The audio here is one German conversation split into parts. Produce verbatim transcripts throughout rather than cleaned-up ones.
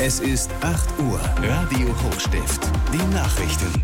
Es ist acht Uhr. Radio Hochstift. Die Nachrichten.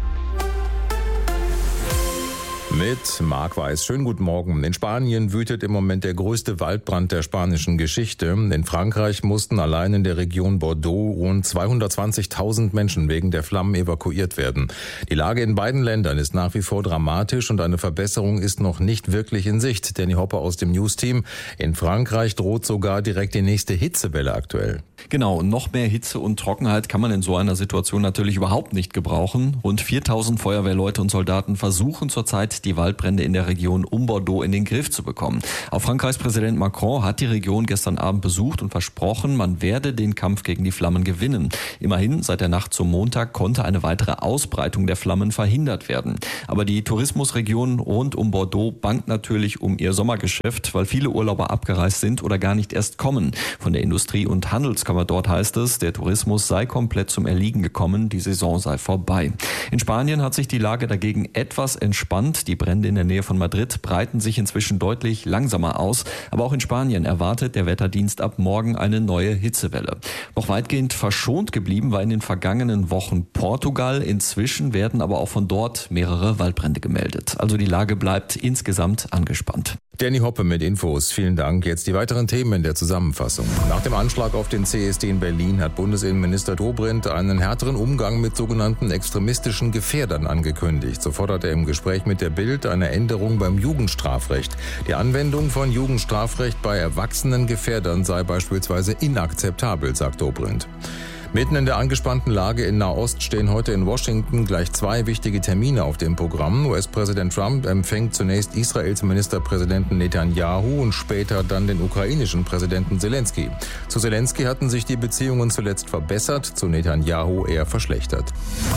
Mit Marc Weiß. Schönen guten Morgen. In Spanien wütet im Moment der größte Waldbrand der spanischen Geschichte. In Frankreich mussten allein in der Region Bordeaux rund zweihundertzwanzigtausend Menschen wegen der Flammen evakuiert werden. Die Lage in beiden Ländern ist nach wie vor dramatisch und eine Verbesserung ist noch nicht wirklich in Sicht. Danny Hopper aus dem News-Team. In Frankreich droht sogar direkt die nächste Hitzewelle aktuell. Genau, noch mehr Hitze und Trockenheit kann man in so einer Situation natürlich überhaupt nicht gebrauchen. Rund viertausend Feuerwehrleute und Soldaten versuchen zurzeit, die Waldbrände in der Region um Bordeaux in den Griff zu bekommen. Auch Frankreichs Präsident Macron hat die Region gestern Abend besucht und versprochen, man werde den Kampf gegen die Flammen gewinnen. Immerhin, seit der Nacht zum Montag konnte eine weitere Ausbreitung der Flammen verhindert werden. Aber die Tourismusregion rund um Bordeaux bangt natürlich um ihr Sommergeschäft, weil viele Urlauber abgereist sind oder gar nicht erst kommen. Von der Industrie- und Handelskammer dort heißt es, der Tourismus sei komplett zum Erliegen gekommen, die Saison sei vorbei. In Spanien hat sich die Lage dagegen etwas entspannt. Die Brände in der Nähe von Madrid breiten sich inzwischen deutlich langsamer aus. Aber auch in Spanien erwartet der Wetterdienst ab morgen eine neue Hitzewelle. Noch weitgehend verschont geblieben war in den vergangenen Wochen Portugal. Inzwischen werden aber auch von dort mehrere Waldbrände gemeldet. Also die Lage bleibt insgesamt angespannt. Danny Hoppe mit Infos. Vielen Dank. Jetzt die weiteren Themen in der Zusammenfassung. Nach dem Anschlag auf den C S D in Berlin hat Bundesinnenminister Dobrindt einen härteren Umgang mit sogenannten extremistischen Gefährdern angekündigt. So fordert er im Gespräch mit der Bild eine Änderung beim Jugendstrafrecht. Die Anwendung von Jugendstrafrecht bei erwachsenen Gefährdern sei beispielsweise inakzeptabel, sagt Dobrindt. Mitten in der angespannten Lage in Nahost stehen heute in Washington gleich zwei wichtige Termine auf dem Programm. U S-Präsident Trump empfängt zunächst Israels Ministerpräsidenten Netanyahu und später dann den ukrainischen Präsidenten Zelensky. Zu Zelensky hatten sich die Beziehungen zuletzt verbessert, zu Netanyahu eher verschlechtert.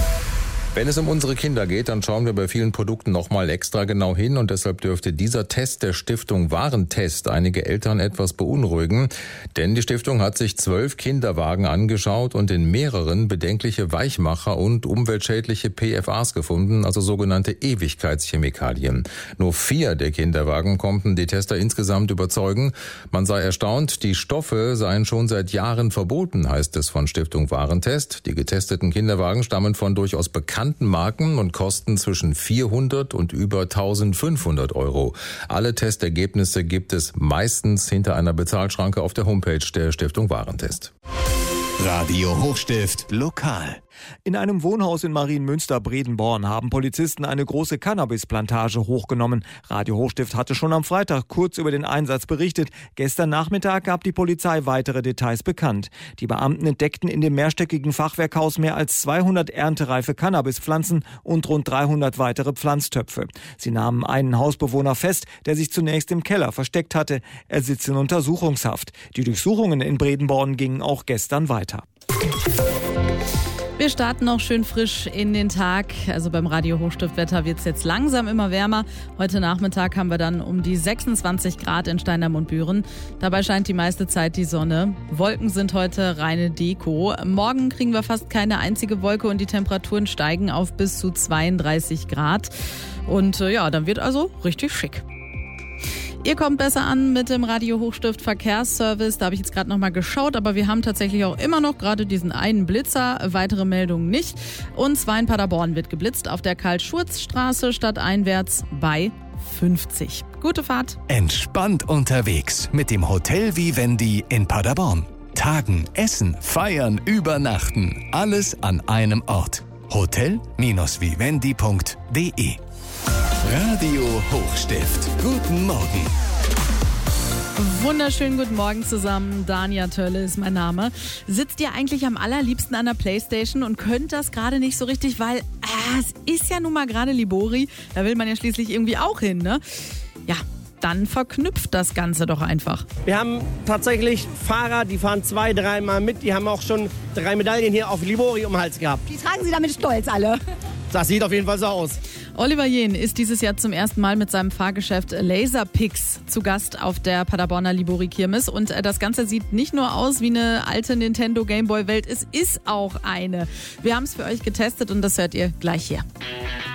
Wenn es um unsere Kinder geht, dann schauen wir bei vielen Produkten nochmal extra genau hin und deshalb dürfte dieser Test der Stiftung Warentest einige Eltern etwas beunruhigen, denn die Stiftung hat sich zwölf Kinderwagen angeschaut und in mehreren bedenkliche Weichmacher und umweltschädliche P F As gefunden, also sogenannte Ewigkeitschemikalien. Nur vier der Kinderwagen konnten die Tester insgesamt überzeugen. Man sei erstaunt, die Stoffe seien schon seit Jahren verboten, heißt es von Stiftung Warentest. Die getesteten Kinderwagen stammen von durchaus bekannten Marken und kosten zwischen vierhundert und über eintausendfünfhundert Euro. Alle Testergebnisse gibt es meistens hinter einer Bezahlschranke auf der Homepage der Stiftung Warentest. Radio Hochstift lokal. In einem Wohnhaus in Marienmünster-Bredenborn haben Polizisten eine große Cannabisplantage hochgenommen. Radio Hochstift hatte schon am Freitag kurz über den Einsatz berichtet. Gestern Nachmittag gab die Polizei weitere Details bekannt. Die Beamten entdeckten in dem mehrstöckigen Fachwerkhaus mehr als zweihundert erntereife Cannabispflanzen und rund dreihundert weitere Pflanztöpfe. Sie nahmen einen Hausbewohner fest, der sich zunächst im Keller versteckt hatte. Er sitzt in Untersuchungshaft. Die Durchsuchungen in Bredenborn gingen auch gestern weiter. Wir starten noch schön frisch in den Tag. Also beim Radio Hochstiftwetter wird es jetzt langsam immer wärmer. Heute Nachmittag haben wir dann um die sechsundzwanzig Grad in Steinheim und Büren. Dabei scheint die meiste Zeit die Sonne. Wolken sind heute reine Deko. Morgen kriegen wir fast keine einzige Wolke und die Temperaturen steigen auf bis zu zweiunddreißig Grad. Und äh, ja, dann wird also richtig schick. Ihr kommt besser an mit dem Radio Hochstift Verkehrsservice. Da habe ich jetzt gerade noch mal geschaut, aber wir haben tatsächlich auch immer noch gerade diesen einen Blitzer. Weitere Meldungen nicht. Und zwar in Paderborn wird geblitzt auf der Karl-Schurz-Straße stadteinwärts bei fünfzig. Gute Fahrt. Entspannt unterwegs mit dem Hotel Vivendi in Paderborn. Tagen, essen, feiern, übernachten. Alles an einem Ort. hotel Vivendi punkt de. Radio Hochstift. Guten Morgen. Wunderschönen guten Morgen zusammen. Dania Tölle ist mein Name. Sitzt ihr eigentlich am allerliebsten an der Playstation und könnt das gerade nicht so richtig, weil äh, es ist ja nun mal gerade Libori. Da will man ja schließlich irgendwie auch hin, ne? Ja, dann verknüpft das Ganze doch einfach. Wir haben tatsächlich Fahrer, die fahren zwei, dreimal mit. Die haben auch schon drei Medaillen hier auf Libori um den Hals gehabt. Die tragen sie damit stolz alle. Das sieht auf jeden Fall so aus. Oliver Jehn ist dieses Jahr zum ersten Mal mit seinem Fahrgeschäft Laserpix zu Gast auf der Paderborner Libori Kirmes. Und das Ganze sieht nicht nur aus wie eine alte Nintendo Gameboy Welt, es ist auch eine. Wir haben es für euch getestet und das hört ihr gleich hier.